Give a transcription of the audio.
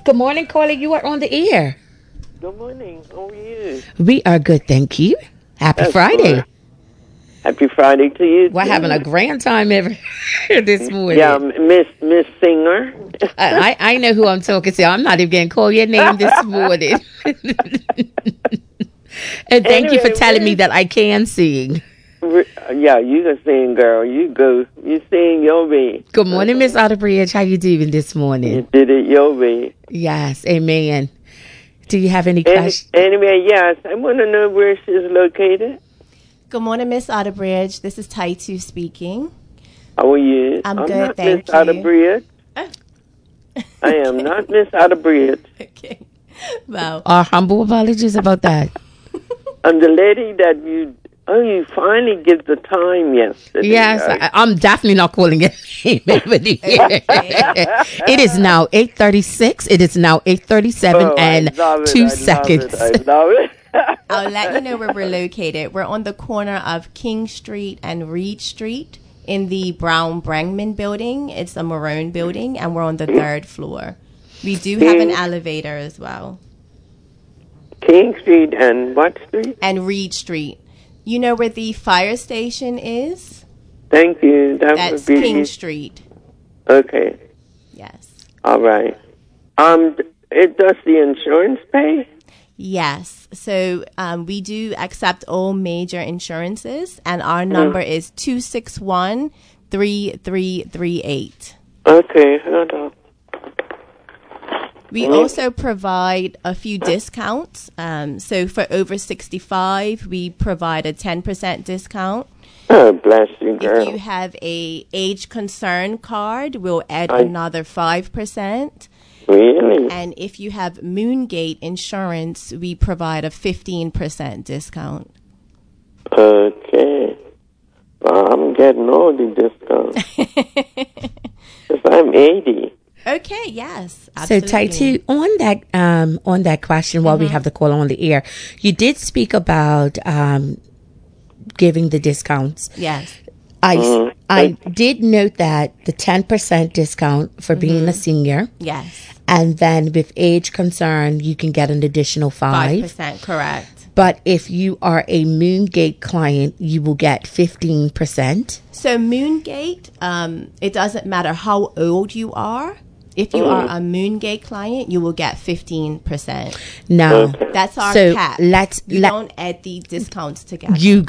Good morning, caller. You are on the air. Good morning. How are you? We are good, thank you. Happy That's Friday. good. Happy Friday to you. We're having a grand time ever this morning. Yeah, Miss Singer. I know who I'm talking to. I'm not even going to call your name this morning. And thank you for telling me that I can sing. Yeah, you can sing, girl. You go. You sing your way. Good morning, Miss Otterbridge. How you doing this morning? You did it your way. Yes, amen. Do you have any questions? Anyway, yes. I want to know where she's located. Good morning, Miss Otterbridge. This is Taitu speaking. How are you? I'm good, not thank Miss you. Otterbridge. I am not Miss Otterbridge. Okay. Well, Our humble apologies about that. I'm the lady that you finally give the time yesterday. Yes, right? I'm definitely not calling it. It is now 8:36. It is now 8:37 and 2 seconds. I love it. I'll let you know where we're located. We're on the corner of King Street and Reed Street in the Brown Brangman building. It's a maroon building, and we're on the 3rd floor. We do have an elevator as well. King Street and what street? And Reed Street. You know where the fire station is? Thank you. That's would be King Street. Okay. Yes. All right. It does the insurance pay? Yes. So we do accept all major insurances, and our number is 261-3338. Okay, hold on. We also provide a few discounts. So for over 65, we provide a 10% discount. Oh, bless you, girl. If you have a age concern card, we'll add another 5%. Really? And if you have Moongate insurance, we provide a 15% discount. Okay. Well, I'm getting all the discounts. Because I'm 80. Okay, yes. So, Absolutely. Taitu, on that question, while we have the call on the air, you did speak about giving the discounts. Yes. I did note that the 10% discount for being a senior. Yes. And then with age concern, you can get an additional 5%, correct. But if you are a Moongate client, you will get 15%. So Moongate, it doesn't matter how old you are. If you are a Moongate client, you will get 15%. Now, That's our so cap. let's You don't add the discounts together. You